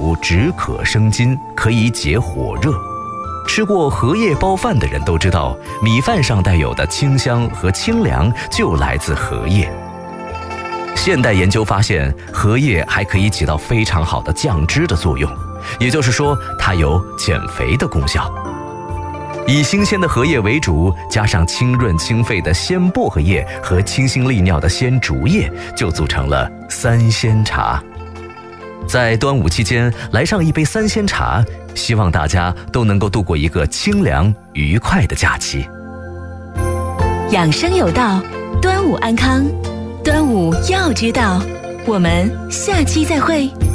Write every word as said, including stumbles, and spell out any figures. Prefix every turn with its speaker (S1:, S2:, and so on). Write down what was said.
S1: 主止渴生津，可以解火热。吃过荷叶包饭的人都知道，米饭上带有的清香和清凉就来自荷叶。现代研究发现，荷叶还可以起到非常好的降脂的作用，也就是说，它有减肥的功效。以新鲜的荷叶为主，加上清润清肺的鲜薄荷叶和清新利尿的鲜竹叶，就组成了三鲜茶。在端午期间来上一杯三鲜茶，希望大家都能够度过一个清凉愉快的假期。
S2: 养生有道，端午安康，端午要知道。我们下期再会。